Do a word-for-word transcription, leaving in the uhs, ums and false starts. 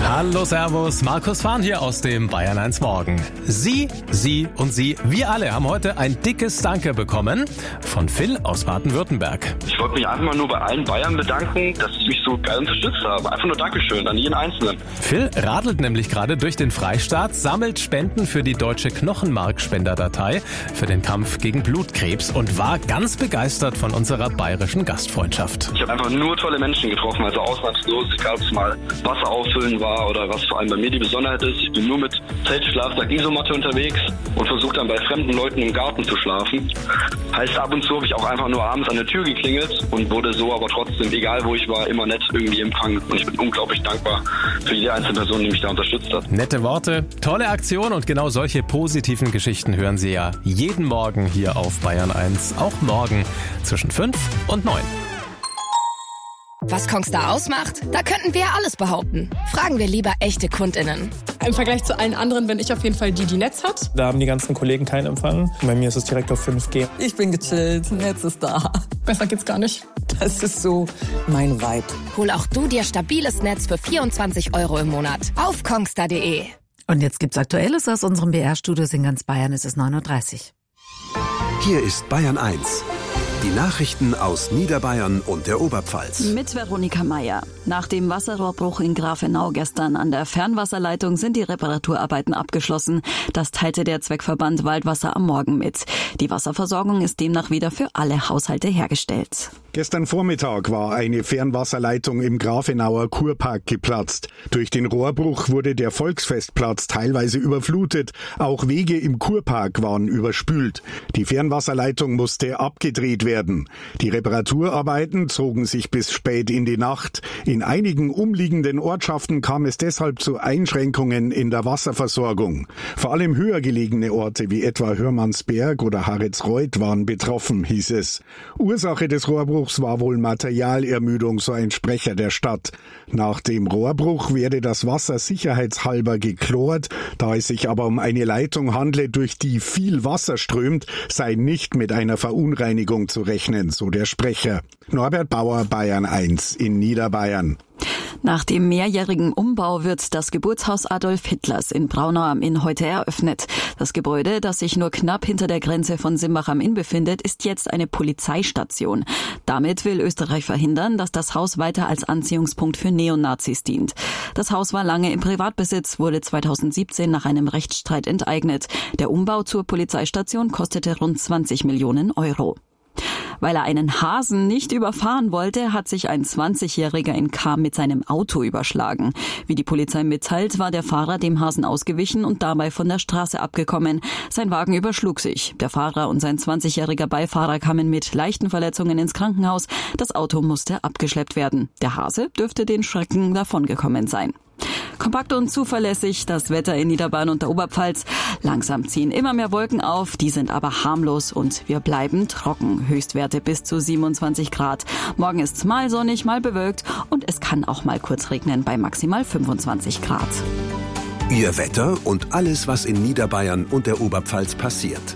Hallo, servus, Markus Fahn hier aus dem Bayern eins Morgen. Sie, Sie und Sie, wir alle haben heute ein dickes Danke bekommen von Phil aus Baden-Württemberg. Ich wollte mich einfach mal nur bei allen Bayern bedanken, dass sie mich so geil unterstützt haben. Einfach nur Dankeschön an jeden Einzelnen. Phil radelt nämlich gerade durch den Freistaat, sammelt Spenden für die deutsche Knochenmarkspenderdatei für den Kampf gegen Blutkrebs und war ganz begeistert von unserer bayerischen Gastfreundschaft. Ich habe einfach nur tolle Menschen getroffen, also ausnahmslos, egal ob es mal Wasser auffüllen war oder was vor allem bei mir die Besonderheit ist. Ich bin nur mit Zeltschlafsack, Isomatte unterwegs und versuche dann bei fremden Leuten im Garten zu schlafen. Heißt, ab und zu habe ich auch einfach nur abends an der Tür geklingelt und wurde so aber trotzdem, egal wo ich war, immer nett irgendwie empfangen. Und ich bin unglaublich dankbar für jede einzelne Person, die mich da unterstützt hat. Nette Worte, tolle Aktion und genau solche positiven Geschichten hören Sie ja jeden Morgen hier auf Bayern eins. Auch morgen zwischen fünf und neun. Was Kongstar ausmacht? Da könnten wir ja alles behaupten. Fragen wir lieber echte KundInnen. Im Vergleich zu allen anderen bin ich auf jeden Fall die, die Netz hat. Da haben die ganzen Kollegen keinen Empfang. Bei mir ist es direkt auf fünf G. Ich bin gechillt, Netz ist da. Besser geht's gar nicht. Das ist so mein Vibe. Hol auch du dir stabiles Netz für vierundzwanzig Euro im Monat auf kongstar punkt de. Und jetzt gibt's Aktuelles aus unserem B R-Studios in ganz Bayern. Es ist neun Uhr dreißig. Hier ist Bayern eins. Die Nachrichten aus Niederbayern und der Oberpfalz. Mit Veronika Meier. Nach dem Wasserrohrbruch in Grafenau gestern an der Fernwasserleitung sind die Reparaturarbeiten abgeschlossen. Das teilte der Zweckverband Waldwasser am Morgen mit. Die Wasserversorgung ist demnach wieder für alle Haushalte hergestellt. Gestern Vormittag war eine Fernwasserleitung im Grafenauer Kurpark geplatzt. Durch den Rohrbruch wurde der Volksfestplatz teilweise überflutet. Auch Wege im Kurpark waren überspült. Die Fernwasserleitung musste abgedreht werden. Die Reparaturarbeiten zogen sich bis spät in die Nacht. In einigen umliegenden Ortschaften kam es deshalb zu Einschränkungen in der Wasserversorgung. Vor allem höher gelegene Orte wie etwa Hörmannsberg oder Haritzreuth waren betroffen, hieß es. Ursache des Rohrbruchs war wohl Materialermüdung, so ein Sprecher der Stadt. Nach dem Rohrbruch werde das Wasser sicherheitshalber geklort. Da es sich aber um eine Leitung handle, durch die viel Wasser strömt, sei nicht mit einer Verunreinigung zu rechnen, so der Sprecher. Norbert Bauer, Bayern eins in Niederbayern. Nach dem mehrjährigen Umbau wird das Geburtshaus Adolf Hitlers in Braunau am Inn heute eröffnet. Das Gebäude, das sich nur knapp hinter der Grenze von Simbach am Inn befindet, ist jetzt eine Polizeistation. Damit will Österreich verhindern, dass das Haus weiter als Anziehungspunkt für Neonazis dient. Das Haus war lange im Privatbesitz, wurde zweitausendsiebzehn nach einem Rechtsstreit enteignet. Der Umbau zur Polizeistation kostete rund zwanzig Millionen Euro. Weil er einen Hasen nicht überfahren wollte, hat sich ein zwanzigjähriger in Cham mit seinem Auto überschlagen. Wie die Polizei mitteilt, war der Fahrer dem Hasen ausgewichen und dabei von der Straße abgekommen. Sein Wagen überschlug sich. Der Fahrer und sein zwanzigjähriger Beifahrer kamen mit leichten Verletzungen ins Krankenhaus. Das Auto musste abgeschleppt werden. Der Hase dürfte den Schrecken davongekommen sein. Kompakt und zuverlässig das Wetter in Niederbayern und der Oberpfalz. Langsam ziehen immer mehr Wolken auf, die sind aber harmlos und wir bleiben trocken. Höchstwerte bis zu siebenundzwanzig Grad. Morgen ist's mal sonnig, mal bewölkt und es kann auch mal kurz regnen bei maximal fünfundzwanzig Grad. Ihr Wetter und alles, was in Niederbayern und der Oberpfalz passiert.